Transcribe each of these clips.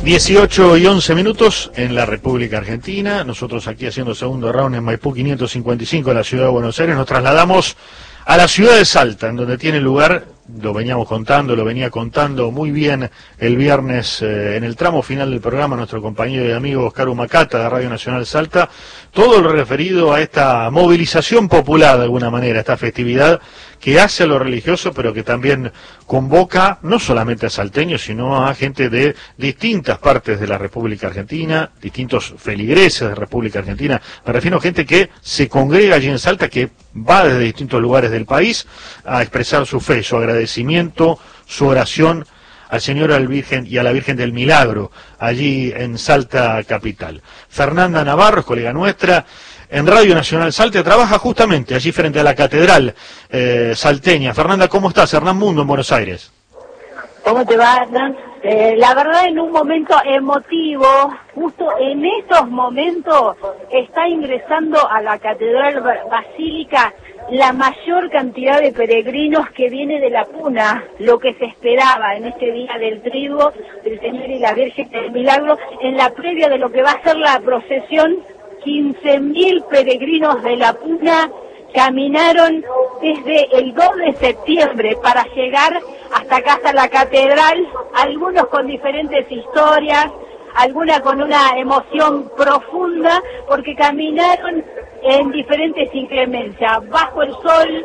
18:11 en la República Argentina. Nosotros aquí haciendo segundo round en Maipú 555 en la ciudad de Buenos Aires. Nos trasladamos a la ciudad de Salta, en donde tiene lugar, lo venía contando muy bien el viernes en el tramo final del programa nuestro compañero y amigo Oscar Humacata de Radio Nacional Salta, todo lo referido a esta movilización popular de alguna manera, esta festividad que hace a lo religioso, pero que también convoca no solamente a salteños, sino a gente de distintas partes de la República Argentina, distintos feligreses de República Argentina. Me refiero a gente que se congrega allí en Salta, que va desde distintos lugares del país a expresar su fe, su agradecimiento, su oración al Señor, al Virgen y a la Virgen del Milagro, allí en Salta capital. Fernanda Navarro, colega nuestra, en Radio Nacional Salta, trabaja justamente allí frente a la catedral salteña. Fernanda, ¿cómo estás? Hernán Mundo en Buenos Aires. ¿Cómo te va, Hernán? La verdad, en un momento emotivo, justo en estos momentos, está ingresando a la Catedral Basílica la mayor cantidad de peregrinos que viene de la Puna, lo que se esperaba en este día del triduo del Señor y la Virgen del Milagro, en la previa de lo que va a ser la procesión. 15.000 peregrinos de la Puna caminaron desde el 2 de septiembre para llegar hasta acá, hasta la catedral, algunos con diferentes historias, algunas con una emoción profunda, porque caminaron en diferentes inclemencias, bajo el sol,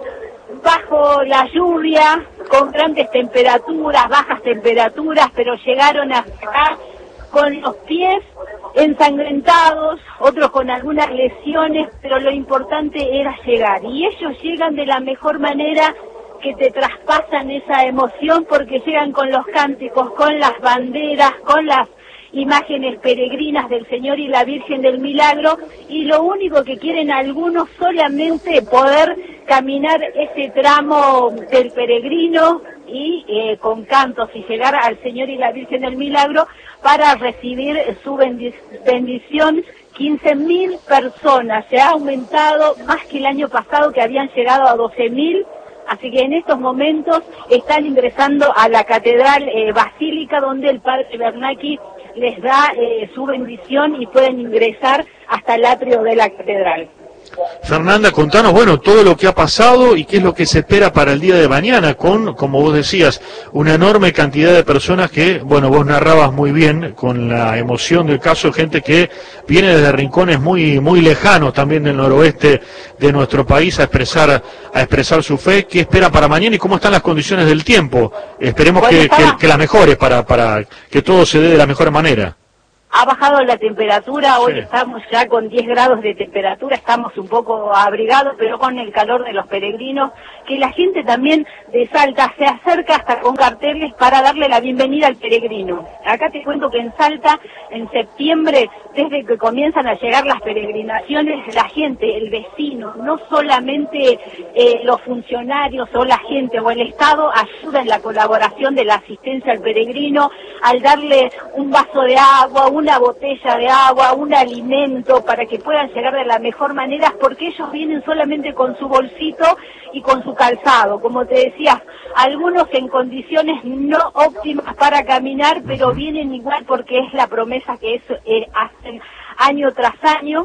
bajo la lluvia, con grandes temperaturas, bajas temperaturas, pero llegaron hasta acá con los pies ensangrentados, otros con algunas lesiones, pero lo importante era llegar. Y ellos llegan de la mejor manera, que te traspasan esa emoción, porque llegan con los cánticos, con las banderas, con las imágenes peregrinas del Señor y la Virgen del Milagro, y lo único que quieren algunos solamente poder caminar ese tramo del peregrino y con cantos y llegar al Señor y la Virgen del Milagro para recibir su bendición. 15.000 personas, se ha aumentado más que el año pasado, que habían llegado a 12.000, así que en estos momentos están ingresando a la Catedral Basílica, donde el Padre Bernacchi les da su bendición y pueden ingresar hasta el atrio de la catedral. Fernanda, contanos, bueno, todo lo que ha pasado y qué es lo que se espera para el día de mañana, con, como vos decías, una enorme cantidad de personas que, bueno, vos narrabas muy bien con la emoción del caso, gente que viene desde rincones muy lejanos también del noroeste de nuestro país a expresar su fe. ¿Qué espera para mañana y cómo están las condiciones del tiempo? Esperemos que las mejores para que todo se dé de la mejor manera. Ha bajado la temperatura, hoy sí. Estamos ya con 10 grados de temperatura, estamos un poco abrigados, pero con el calor de los peregrinos, que la gente también de Salta se acerca hasta con carteles para darle la bienvenida al peregrino. Acá te cuento que en Salta, en septiembre, desde que comienzan a llegar las peregrinaciones, la gente, el vecino, no solamente los funcionarios o la gente o el Estado, ayuda en la colaboración de la asistencia al peregrino, al darle un vaso de agua, una botella de agua, un alimento, para que puedan llegar de la mejor manera, porque ellos vienen solamente con su bolsito y con su calzado, como te decía, algunos en condiciones no óptimas para caminar, pero vienen igual porque es la promesa que hacen año tras año.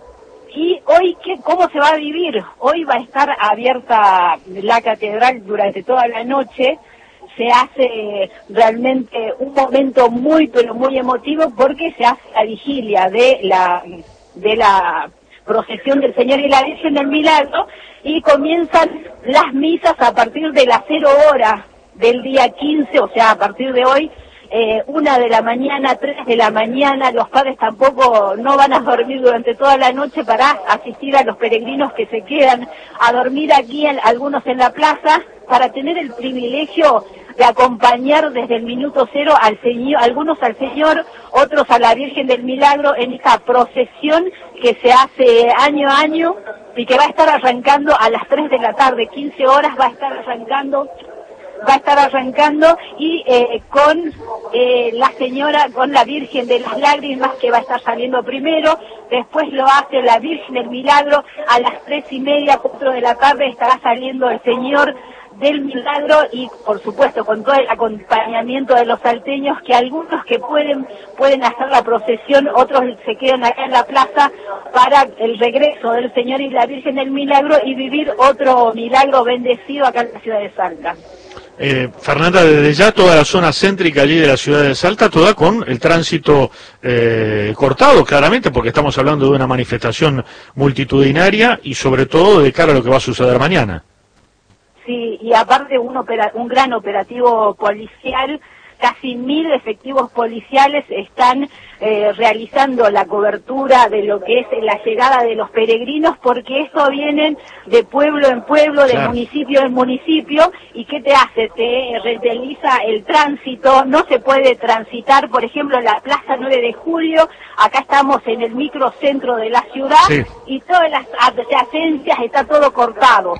Y hoy, ¿cómo se va a vivir? Hoy va a estar abierta la catedral durante toda la noche. Se hace realmente un momento muy, pero muy emotivo, porque se hace la vigilia de la procesión del Señor y la Virgen del Milagro, y comienzan las misas a partir de las 0 horas del día 15, o sea, a partir de hoy, 1 de la mañana, 3 de la mañana. Los padres tampoco no van a dormir durante toda la noche para asistir a los peregrinos que se quedan a dormir aquí, algunos en la plaza, para tener el privilegio de acompañar desde el minuto 0 al Señor, algunos al Señor, otros a la Virgen del Milagro, en esta procesión que se hace año a año y que va a estar arrancando a las 3 de la tarde, 15 horas va a estar arrancando y con la señora, con la Virgen de las Lágrimas, que va a estar saliendo primero. Después lo hace la Virgen del Milagro a las 3:30, 4 de la tarde estará saliendo el Señor del Milagro y por supuesto con todo el acompañamiento de los salteños, que algunos que pueden hacer la procesión, otros se quedan acá en la plaza para el regreso del Señor y la Virgen del Milagro y vivir otro milagro bendecido acá en la ciudad de Salta. Fernanda, desde ya toda la zona céntrica allí de la ciudad de Salta, toda con el tránsito cortado claramente, porque estamos hablando de una manifestación multitudinaria y sobre todo de cara a lo que va a suceder mañana. Sí, y aparte un gran operativo policial, casi 1000 efectivos policiales están realizando la cobertura de lo que es la llegada de los peregrinos, porque esto vienen de pueblo en pueblo, de municipio en municipio, y ¿qué te hace? Te reteliza el tránsito, no se puede transitar, por ejemplo, en la Plaza 9 de Julio, acá estamos en el microcentro de la ciudad, y todas las adyacencias está todo cortado,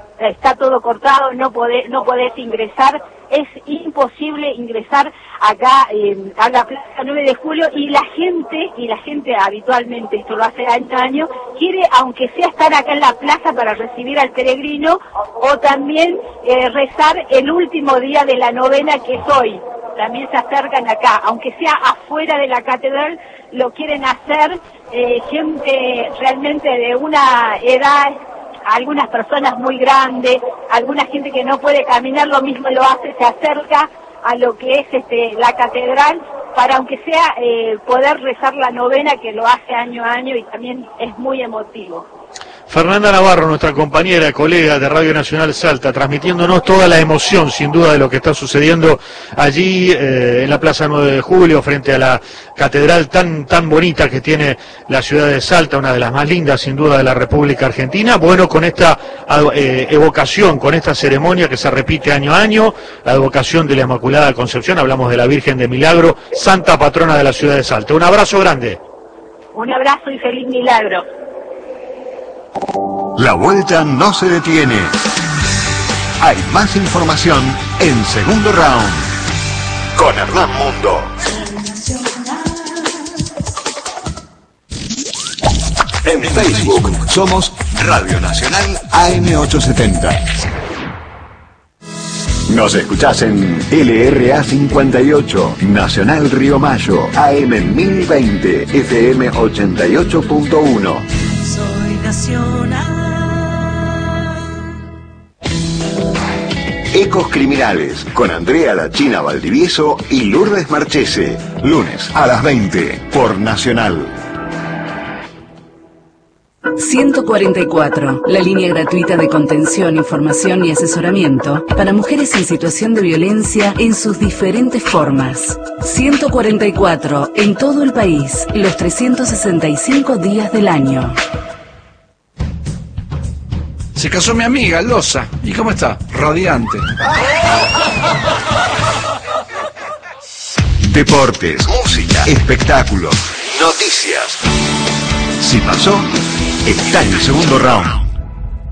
no podés ingresar, es imposible ingresar acá a la Plaza 9 de Julio, y la gente habitualmente, esto lo hace año a año, quiere aunque sea estar acá en la plaza para recibir al peregrino, o también rezar el último día de la novena, que es hoy. También se acercan acá, aunque sea afuera de la catedral, lo quieren hacer gente realmente de una edad, algunas personas muy grandes, alguna gente que no puede caminar, lo mismo lo hace, se acerca a lo que es la catedral para aunque sea poder rezar la novena, que lo hace año a año y también es muy emotivo. Fernanda Navarro, nuestra compañera, colega de Radio Nacional Salta, transmitiéndonos toda la emoción, sin duda, de lo que está sucediendo allí en la Plaza 9 de Julio, frente a la catedral tan bonita que tiene la ciudad de Salta, una de las más lindas, sin duda, de la República Argentina. Bueno, con esta evocación, con esta ceremonia que se repite año a año, la evocación de la Inmaculada Concepción, hablamos de la Virgen de Milagro, santa patrona de la ciudad de Salta. Un abrazo grande. Un abrazo y feliz milagro. La vuelta no se detiene. Hay más información en Segundo Round con Hernán Mundo. En Facebook somos Radio Nacional AM870. Nos escuchás en LRA 58, Nacional Río Mayo, AM 1020, FM 88.1. Soy nacional. Ecos Criminales, con Andrea La China Valdivieso y Lourdes Marchese, lunes a las 20, por Nacional. 144, la línea gratuita de contención, información y asesoramiento para mujeres en situación de violencia en sus diferentes formas. 144, en todo el país, los 365 días del año. Se casó mi amiga, Loza. ¿Y cómo está? Radiante. Deportes, música, espectáculos, noticias. Si pasó, está en el Segundo Round.